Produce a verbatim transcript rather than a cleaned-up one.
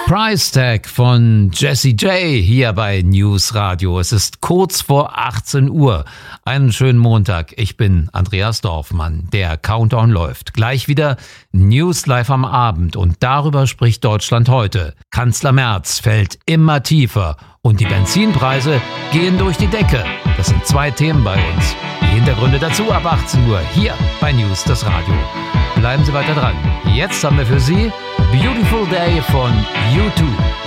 Price Tag von Jessie J hier bei News Radio. Es ist kurz vor achtzehn Uhr. Einen schönen Montag. Ich bin Andreas Dorfmann. Der Countdown läuft. Gleich wieder News live am Abend und darüber spricht Deutschland heute. Kanzler Merz fällt immer tiefer und die Benzinpreise gehen durch die Decke. Das sind zwei Themen bei uns. Die Hintergründe dazu ab achtzehn Uhr hier bei News das Radio. Bleiben Sie weiter dran. Jetzt haben wir für Sie Beautiful Day von U zwei.